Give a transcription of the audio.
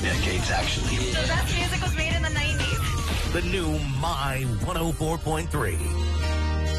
decades, actually. The best music was made in the 90s. The new My 104.3.